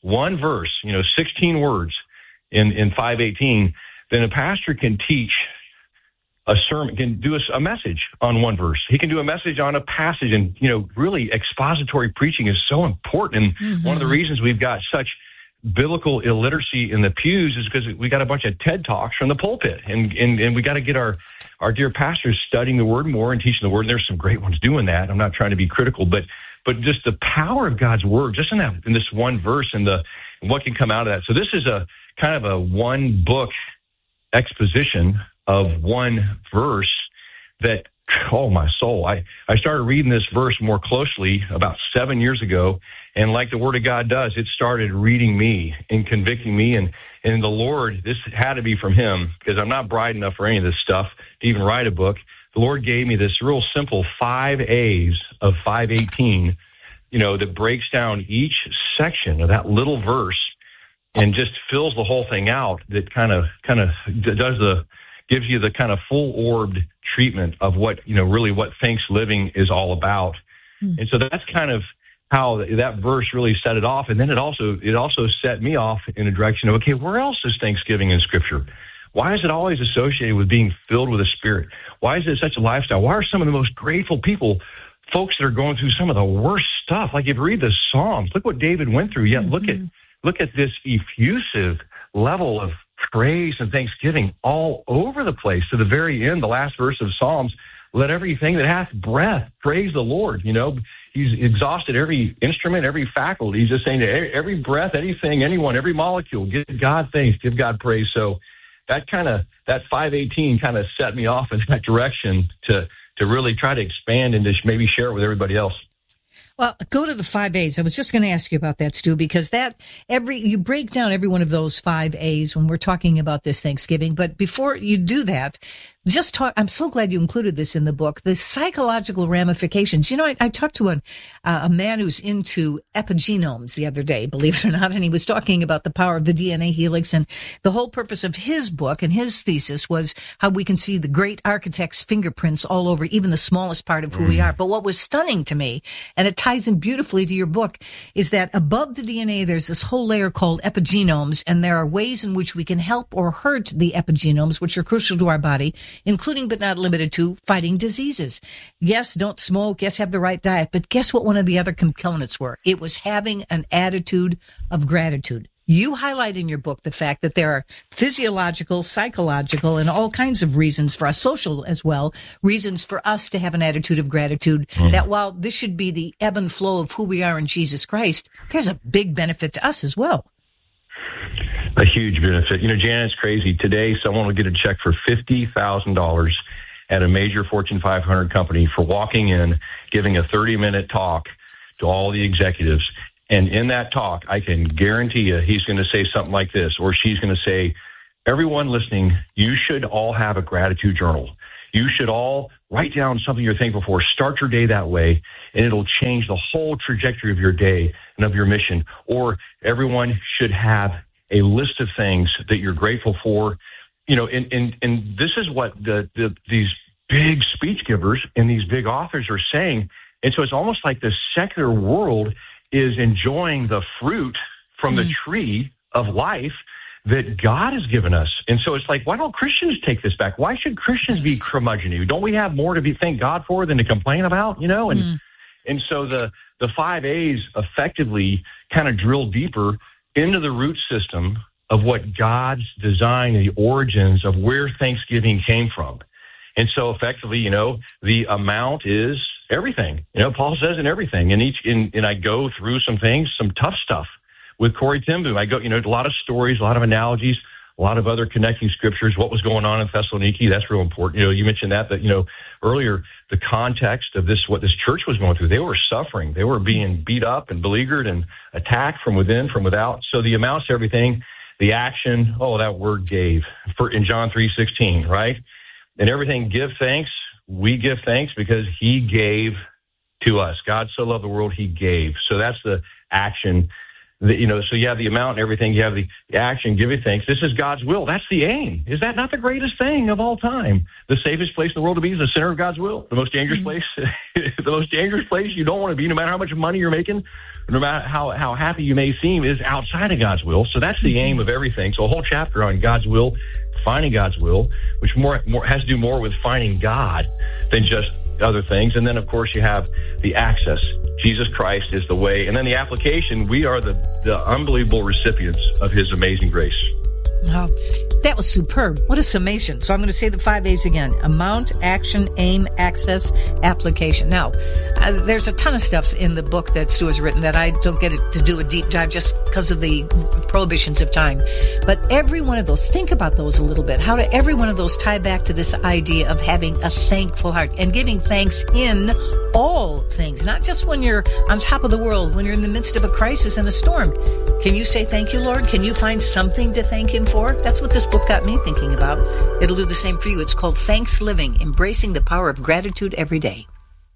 16 words in 5:18, then a pastor can teach a sermon, can do a message on one verse. He can do a message on a passage, and, really expository preaching is so important. And one of the reasons we've got such biblical illiteracy in the pews is because we got a bunch of TED Talks from the pulpit, and we got to get our dear pastors studying the Word more and teaching the Word. And there's some great ones doing that. I'm not trying to be critical, but just the power of God's Word, just in this one verse, and what can come out of that. So this is a kind of a one book exposition of one verse that, oh my soul, I started reading this verse more closely about 7 years ago. And like the Word of God does, it started reading me and convicting me. And the Lord, this had to be from Him, because I'm not bright enough for any of this stuff to even write a book. The Lord gave me this real simple 5 A's of 5:18, that breaks down each section of that little verse and just fills the whole thing out. That kind of gives you the kind of full-orbed treatment of what, really what Thanks Living is all about. And so that's kind of how that verse really set it off. And then it also set me off in a direction of, okay, where else is Thanksgiving in Scripture? Why is it always associated with being filled with the Spirit? Why is it such a lifestyle? Why are some of the most grateful people folks that are going through some of the worst stuff? Like, if you read the Psalms, look what David went through. Yet look at this effusive level of praise and thanksgiving all over the place. To the very end, the last verse of Psalms, let everything that hath breath praise the Lord. He's exhausted every instrument, every faculty. He's just saying to every breath, anything, anyone, every molecule, give God thanks, give God praise. So that 5:18 kind of set me off in that direction to really try to expand and to maybe share it with everybody else. Well, go to the 5 A's. I was just going to ask you about that, Stu, because you break down every one of those 5 A's when we're talking about this Thanksgiving. But before you do that, I'm so glad you included this in the book, the psychological ramifications. I talked to a man who's into epigenomes the other day, believe it or not, and he was talking about the power of the DNA helix. And the whole purpose of his book and his thesis was how we can see the great architect's fingerprints all over even the smallest part of who we are. But what was stunning to me, and it ties in beautifully to your book is that above the DNA, there's this whole layer called epigenomes, and there are ways in which we can help or hurt the epigenomes, which are crucial to our body, including but not limited to fighting diseases. Yes, don't smoke. Yes, have the right diet. But guess what one of the other components were? It was having an attitude of gratitude. You highlight in your book the fact that there are physiological, psychological, and all kinds of reasons for us, social as well, reasons for us to have an attitude of gratitude, that while this should be the ebb and flow of who we are in Jesus Christ, there's a big benefit to us as well. A huge benefit. You know, Janet, it's crazy. Today, someone will get a check for $50,000 at a major Fortune 500 company for walking in, giving a 30-minute talk to all the executives. And in that talk, I can guarantee you he's going to say something like this, or she's going to say, everyone listening, you should all have a gratitude journal. You should all write down something you're thankful for. Start your day that way, and it'll change the whole trajectory of your day and of your mission. Or everyone should have a list of things that you're grateful for. You know, and this is what these big speech givers and these big authors are saying. And so it's almost like the secular world is enjoying the fruit from the tree of life that God has given us. And so it's like, why don't Christians take this back? Why should Christians be curmudgeon-y? Don't we have more to thank God for than to complain about, you know? And so the 5 A's effectively kind of drill deeper into the root system of what God's design, the origins of where Thanksgiving came from. And so effectively, you know, the amount is everything. You know, Paul says in everything. And I go through some things, some tough stuff with Corrie ten Boom. I go, you know, a lot of stories, a lot of analogies, a lot of other connecting scriptures, what was going on in Thessaloniki. That's real important. You know, you mentioned that, you know, earlier, the context of this, what this church was going through. They were suffering. They were being beat up and beleaguered and attacked from within, from without. So the amounts, everything, the action, that word gave in John 3:16, right? And everything, give thanks. We give thanks because he gave to us. God so loved the world, he gave. So that's the action. You know, so you have the amount and everything. You have the action, give you thanks. This is God's will. That's the aim. Is that not the greatest thing of all time? The safest place in the world to be is the center of God's will. The most dangerous place, the most dangerous place you don't want to be, no matter how much money you're making, no matter how happy you may seem, is outside of God's will. So that's the aim of everything. So a whole chapter on God's will, finding God's will, which more has to do more with finding God than just other things. And then, of course, you have the access. Jesus Christ is the way. And then the application, we are the unbelievable recipients of his amazing grace. Oh, that was superb. What a summation. So I'm going to say the 5 A's again. Amount, action, aim, access, application. Now, there's a ton of stuff in the book that Stu has written that I don't get to do a deep dive just because of the prohibitions of time. But every one of those, think about those a little bit. How do every one of those tie back to this idea of having a thankful heart and giving thanks in all things, not just when you're on top of the world, when you're in the midst of a crisis and a storm. Can you say thank you, Lord? Can you find something to thank him for? That's what this book got me thinking about. It'll do the same for you. It's called Thanks Living, Embracing the Power of Gratitude Every Day.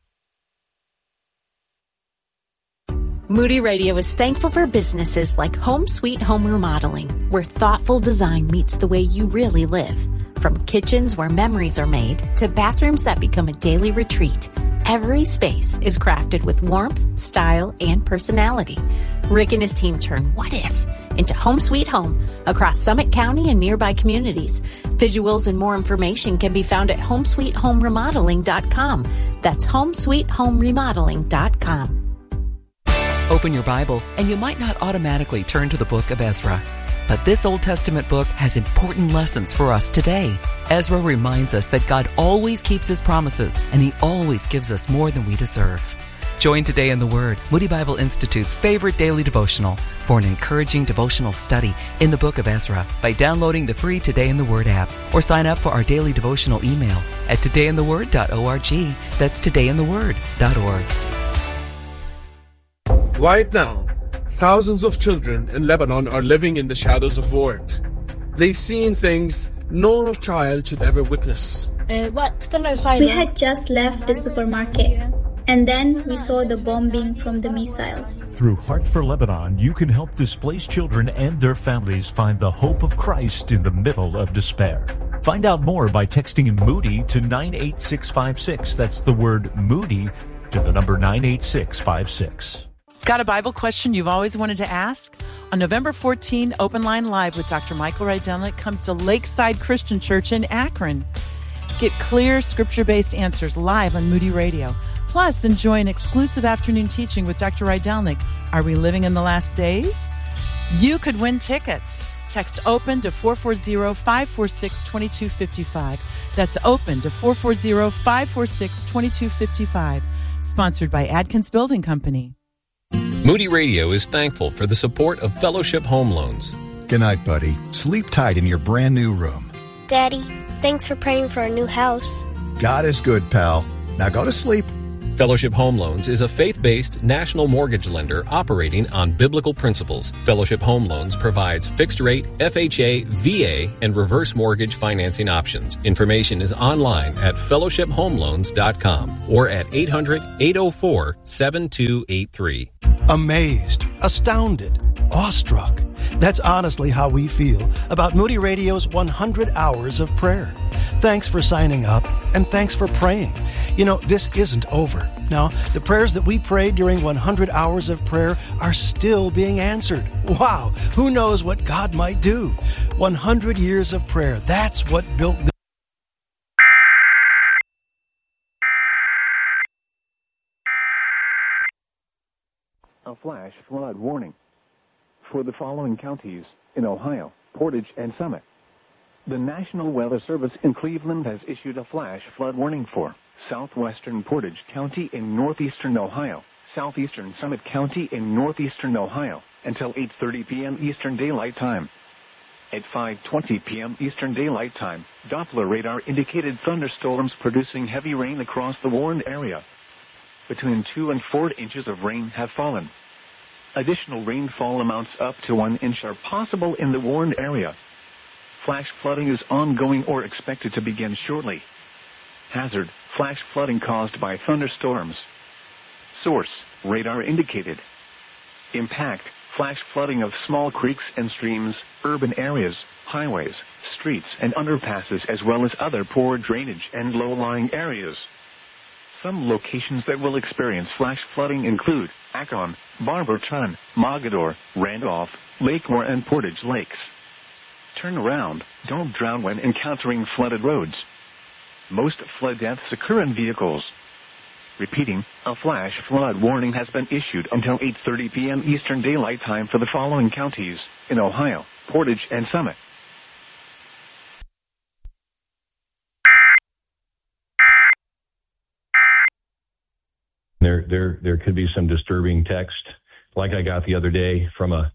Moody Radio is thankful for businesses like Home Sweet Home Remodeling, where thoughtful design meets the way you really live. From kitchens where memories are made to bathrooms that become a daily retreat, every space is crafted with warmth, style, and personality. Rick and his team turn what if into Home Sweet Home across Summit County and nearby communities. Visuals and more information can be found at homesweethomeremodeling.com. That's homesweethomeremodeling.com. Open your Bible, and you might not automatically turn to the book of Ezra. But this Old Testament book has important lessons for us today. Ezra reminds us that God always keeps his promises, and he always gives us more than we deserve. Join Today in the Word, Moody Bible Institute's favorite daily devotional, for an encouraging devotional study in the book of Ezra by downloading the free Today in the Word app, or sign up for our daily devotional email at todayintheword.org. That's todayintheword.org. Right now, thousands of children in Lebanon are living in the shadows of war. They've seen things no child should ever witness. We had just left the supermarket, and then we saw the bombing from the missiles. Through Heart for Lebanon, you can help displaced children and their families find the hope of Christ in the middle of despair. Find out more by texting Moody to 98656. That's the word Moody to the number 98656. Got a Bible question you've always wanted to ask? On November 14, Open Line Live with Dr. Michael Rydelnik comes to Lakeside Christian Church in Akron. Get clear, scripture-based answers live on Moody Radio. Plus, enjoy an exclusive afternoon teaching with Dr. Rydelnik. Are we living in the last days? You could win tickets. Text OPEN to 440-546-2255. That's OPEN to 440-546-2255. Sponsored by Adkins Building Company. Moody Radio is thankful for the support of Fellowship Home Loans. Good night, buddy. Sleep tight in your brand new room. Daddy, thanks for praying for our new house. God is good, pal. Now go to sleep. Fellowship Home Loans is a faith-based national mortgage lender operating on biblical principles. Fellowship Home Loans provides fixed-rate, FHA, VA, and reverse mortgage financing options. Information is online at fellowshiphomeloans.com or at 800-804-7283. Amazed, astounded, awestruck. That's honestly how we feel about Moody Radio's 100 Hours of Prayer. Thanks for signing up, and thanks for praying. You know, this isn't over. Now, the prayers that we prayed during 100 Hours of Prayer are still being answered. Wow, who knows what God might do? 100 years of prayer, that's what built the... A flash flood warning for the following counties in Ohio: Portage and Summit. The National Weather Service in Cleveland has issued a flash flood warning for southwestern Portage County in northeastern Ohio, southeastern Summit County in northeastern Ohio until 8:30 p.m. Eastern Daylight Time. At 5:20 p.m. Eastern Daylight Time, Doppler radar indicated thunderstorms producing heavy rain across the warned area. Between 2 and 4 inches of rain have fallen. Additional rainfall amounts up to 1 inch are possible in the warned area. Flash flooding is ongoing or expected to begin shortly. Hazard: flash flooding caused by thunderstorms. Source: radar indicated. Impact: flash flooding of small creeks and streams, urban areas, highways, streets, and underpasses, as well as other poor drainage and low-lying areas. Some locations that will experience flash flooding include Akron, Barberton, Mogador, Randolph, Lakemore, and Portage Lakes. Turn around. Don't drown when encountering flooded roads. Most flood deaths occur in vehicles. Repeating, a flash flood warning has been issued until 8:30 p.m. Eastern Daylight Time for the following counties in Ohio: Portage and Summit. There could be some disturbing text, like I got the other day from a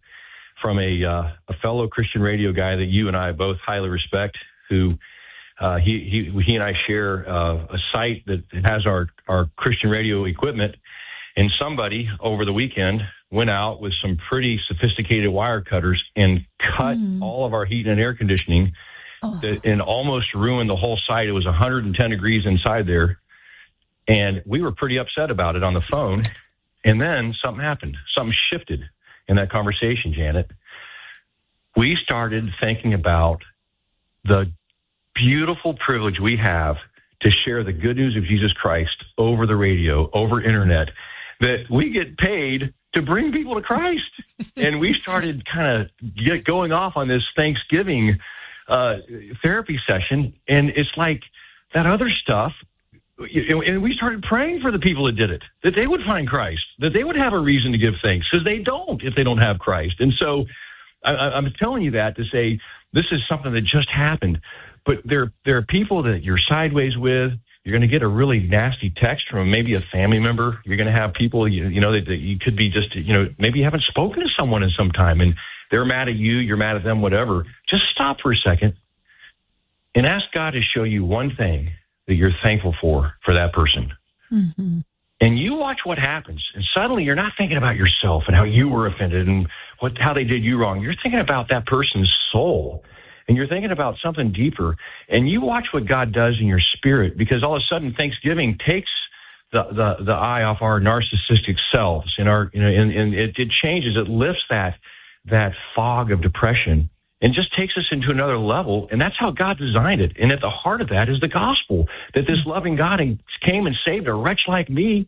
fellow Christian radio guy that you and I both highly respect, who he and I share a site that has our Christian radio equipment, and somebody over the weekend went out with some pretty sophisticated wire cutters and cut all of our heat and air conditioning and almost ruined the whole site. It was 110 degrees inside there. And we were pretty upset about it on the phone. And then something happened. Something shifted in that conversation, Janet. We started thinking about the beautiful privilege we have to share the good news of Jesus Christ over the radio, over internet, that we get paid to bring people to Christ. And we started kind of going off on this Thanksgiving therapy session. And it's like that other stuff. And we started praying for the people that did it, that they would find Christ, that they would have a reason to give thanks, because they don't if they don't have Christ. And so I'm telling you that to say this is something that just happened. But there are people that you're sideways with. You're going to get a really nasty text from maybe a family member. You're going to have people, you know, that you could be just, you know, maybe you haven't spoken to someone in some time, and they're mad at you, you're mad at them, whatever. Just stop for a second and ask God to show you one thing that you're thankful for that person. Mm-hmm. And you watch what happens. And suddenly you're not thinking about yourself and how you were offended and how they did you wrong. You're thinking about that person's soul. And you're thinking about something deeper. And you watch what God does in your spirit, because all of a sudden Thanksgiving takes the eye off our narcissistic selves and it changes, it lifts that fog of depression and just takes us into another level. And that's how God designed it. And at the heart of that is the gospel, that this loving God came and saved a wretch like me.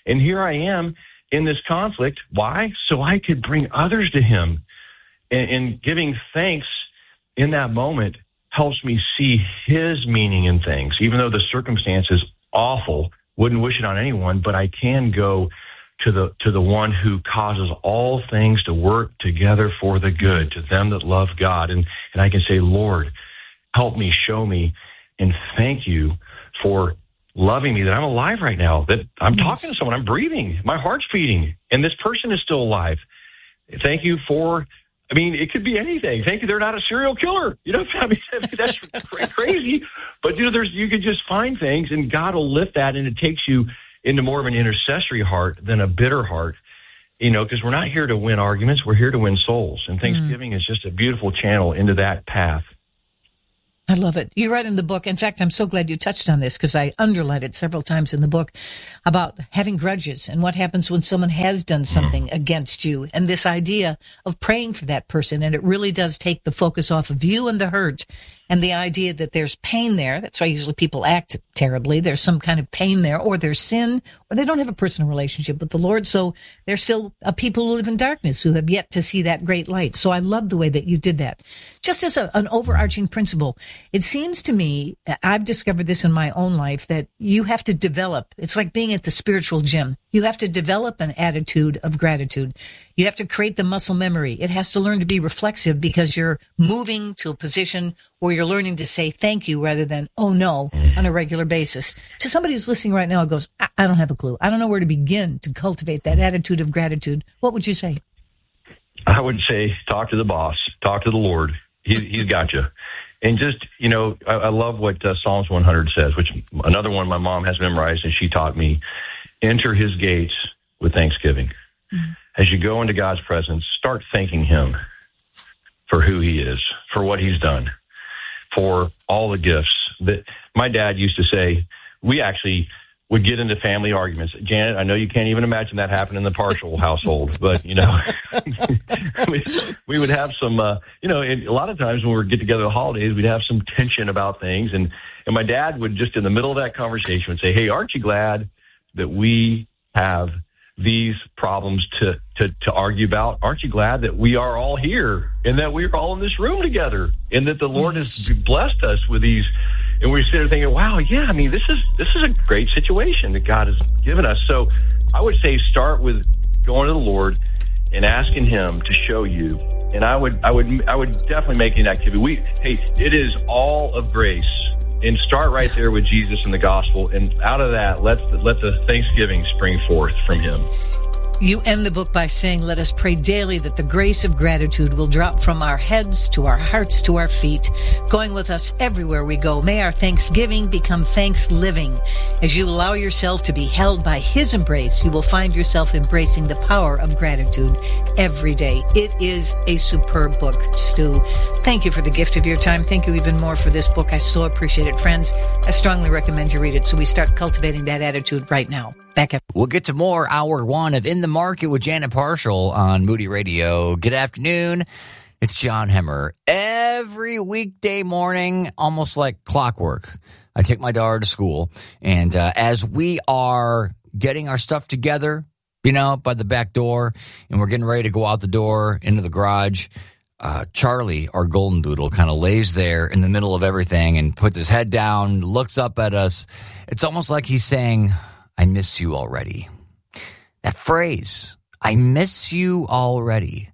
And here I am in this conflict. Why? So I could bring others to him. And giving thanks in that moment helps me see his meaning in things, even though the circumstance is awful. Wouldn't wish it on anyone, but I can go to the one who causes all things to work together for the good, to them that love God. And I can say, Lord, help me, show me, and thank you for loving me, that I'm alive right now, that I'm talking to someone, I'm breathing, my heart's beating, and this person is still alive. Thank you for, I mean, it could be anything. Thank you, they're not a serial killer. You know, I mean that's crazy. But, you know, you could just find things, and God will lift that, and it takes you into more of an intercessory heart than a bitter heart, you know, because we're not here to win arguments. We're here to win souls. And Thanksgiving is just a beautiful channel into that path. I love it. You write in the book, in fact, I'm so glad you touched on this because I underlined it several times in the book, about having grudges and what happens when someone has done something against you, and this idea of praying for that person. And it really does take the focus off of you and the hurt and the idea that there's pain there. That's why usually people act terribly. There's some kind of pain there, or there's sin, or they don't have a personal relationship with the Lord. So they're still people who live in darkness, who have yet to see that great light. So I love the way that you did that. Just as an overarching principle, it seems to me, I've discovered this in my own life, that you have to develop, it's like being at the spiritual gym. You have to develop an attitude of gratitude. You have to create the muscle memory. It has to learn to be reflexive because you're moving to a position where you're learning to say thank you rather than, oh no, on a regular basis. To somebody who's listening right now and goes, I don't have a clue. I don't know where to begin to cultivate that attitude of gratitude. What would you say? I would say, talk to the boss, talk to the Lord. He's got you. And just, you know, I love what Psalms 100 says, which another one my mom has memorized and she taught me. Enter his gates with thanksgiving. As you go into God's presence, start thanking him for who he is, for what he's done, for all the gifts. That my dad used to say, we actually would get into family arguments. Janet, I know you can't even imagine that happened in the Partial household, but, you know, we would have some, you know, a lot of times when we would get together at the holidays, we'd have some tension about things. And my dad would just in the middle of that conversation would say, hey, aren't you glad that we have these problems to argue about? Aren't you glad that we are all here and that we're all in this room together and that the Lord has blessed us with these? And we're sitting there thinking, wow, yeah, I mean, this is a great situation that God has given us. So I would say start with going to the Lord and asking him to show you. And I would definitely make an activity. It is all of grace. And start right there with Jesus and the gospel. And out of that, let the thanksgiving spring forth from him. You end the book by saying, let us pray daily that the grace of gratitude will drop from our heads to our hearts to our feet, going with us everywhere we go. May our thanksgiving become thanks living. As you allow yourself to be held by his embrace, you will find yourself embracing the power of gratitude every day. It is a superb book, Stu. Thank you for the gift of your time. Thank you even more for this book. I so appreciate it. Friends, I strongly recommend you read it so we start cultivating that attitude right now. Back up. We'll get to more Hour 1 of In the Market with Janet Partial on Moody Radio. Good afternoon. It's John Hemmer. Every weekday morning, almost like clockwork, I take my daughter to school. And as we are getting our stuff together, you know, by the back door, and we're getting ready to go out the door into the garage, Charlie, our golden doodle, kind of lays there in the middle of everything and puts his head down, looks up at us. It's almost like he's saying, I miss you already. That phrase, I miss you already.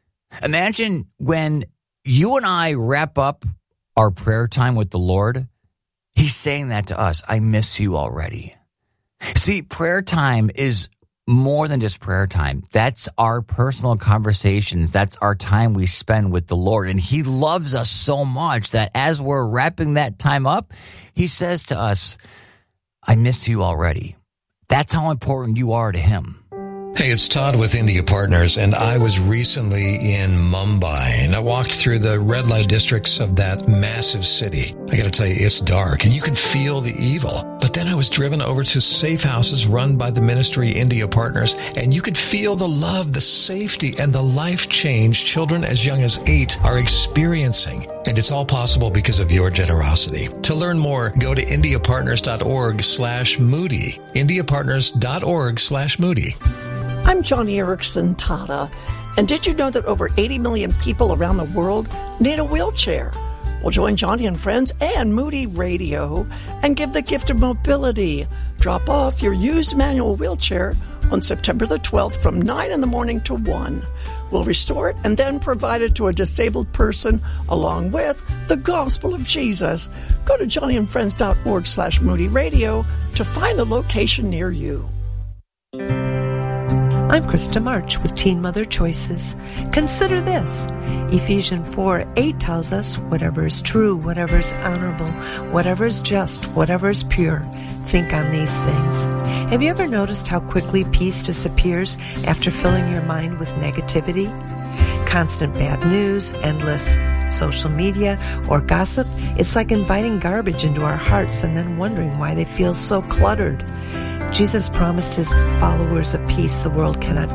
Imagine when you and I wrap up our prayer time with the Lord, he's saying that to us, I miss you already. See, prayer time is more than just prayer time. That's our personal conversations. That's our time we spend with the Lord. And he loves us so much that as we're wrapping that time up, he says to us, I miss you already. That's how important you are to him. Hey, it's Todd with India Partners, and I was recently in Mumbai, and I walked through the red light districts of that massive city. I gotta tell you, it's dark, and you can feel the evil. But then I was driven over to safe houses run by the ministry India Partners, and you could feel the love, the safety, and the life change children as young as 8 are experiencing. And it's all possible because of your generosity. To learn more, go to indiapartners.org/Moody. indiapartners.org/Moody. I'm Johnny Erickson Tata, and did you know that over 80 million people around the world need a wheelchair? Well, join Johnny and friends and Moody Radio and give the gift of mobility. Drop off your used manual wheelchair on September the 12th from 9 in the morning to 1. We'll restore it and then provide it to a disabled person along with the gospel of Jesus. Go to johnnyandfriends.org/Moody Radio to find a location near you. I'm Krista March with Teen Mother Choices. Consider this. Ephesians 4:8 tells us, whatever is true, whatever is honorable, whatever is just, whatever is pure, think on these things. Have you ever noticed how quickly peace disappears after filling your mind with negativity? Constant bad news, endless social media, or gossip, it's like inviting garbage into our hearts and then wondering why they feel so cluttered. Jesus promised his followers a peace the world cannot